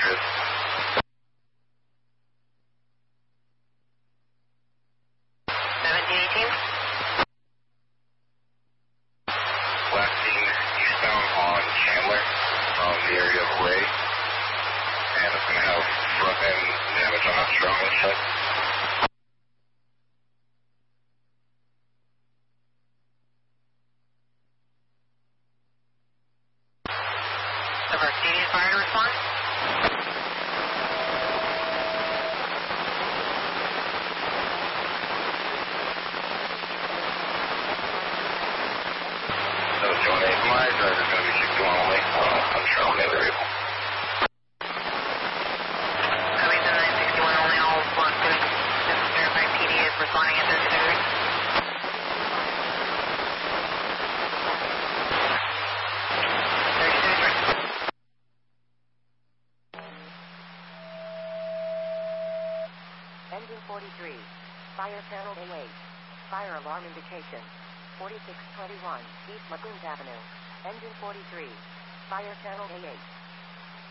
Chris. 1718. Last seen eastbound on Chandler from the area of Ray. And it's going to have front end damage on that strong inside. The Mercedes fire to respond. So, John 8, my driver's going to be 61 only. I'm sure on the other vehicle. Covington 961 only, all block doing verified PD is responding at 30 degrees. Engine 43, fire channel A8, fire alarm indication, 4621, East Lagoons Avenue. Engine 43, fire channel A8.